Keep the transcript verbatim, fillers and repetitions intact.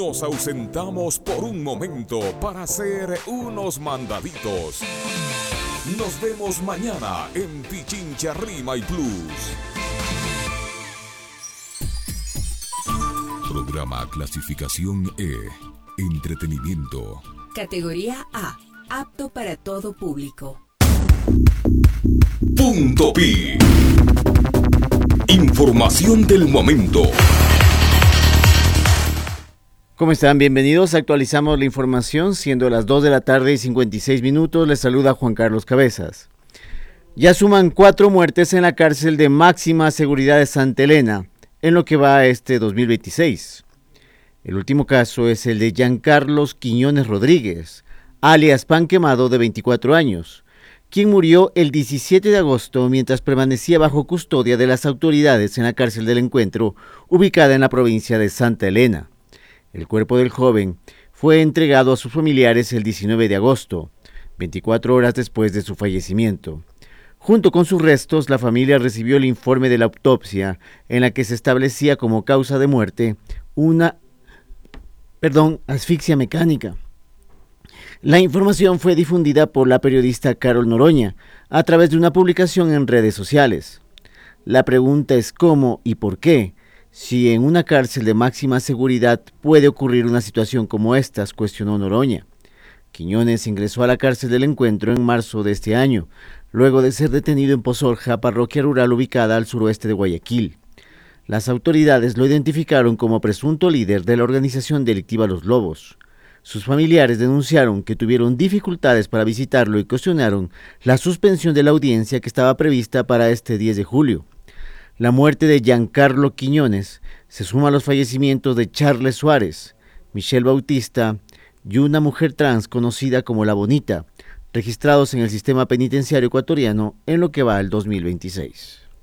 Nos ausentamos por un momento para hacer unos mandaditos. Nos vemos mañana en Pichincha Rima y Plus. Programa clasificación E. Entretenimiento. Categoría A. Apto para todo público. Punto Pi. Información del momento. ¿Cómo están? Bienvenidos. Actualizamos la información, siendo las dos de la tarde y cincuenta y seis minutos. Les saluda Juan Carlos Cabezas. Ya suman cuatro muertes en la cárcel de máxima seguridad de Santa Elena, en lo que va este dos mil veintiséis. El último caso es el de Giancarlos Quiñones Rodríguez, alias Pan Quemado, de veinticuatro años, quien murió el diecisiete de agosto mientras permanecía bajo custodia de las autoridades en la cárcel del Encuentro, ubicada en la provincia de Santa Elena. El cuerpo del joven fue entregado a sus familiares el diecinueve de agosto, veinticuatro horas después de su fallecimiento. Junto con sus restos, la familia recibió el informe de la autopsia, en la que se establecía como causa de muerte una, perdón, asfixia mecánica. La información fue difundida por la periodista Carol Noroña a través de una publicación en redes sociales. La pregunta es cómo y por qué. Si en una cárcel de máxima seguridad puede ocurrir una situación como esta, cuestionó Noroña. Quiñones ingresó a la cárcel del Encuentro en marzo de este año, luego de ser detenido en Pozorja, parroquia rural ubicada al suroeste de Guayaquil. Las autoridades lo identificaron como presunto líder de la organización delictiva Los Lobos. Sus familiares denunciaron que tuvieron dificultades para visitarlo y cuestionaron la suspensión de la audiencia que estaba prevista para este diez de julio. La muerte de Giancarlo Quiñones se suma a los fallecimientos de Charles Suárez, Michelle Bautista y una mujer trans conocida como La Bonita, registrados en el sistema penitenciario ecuatoriano en lo que va al dos mil veintiséis.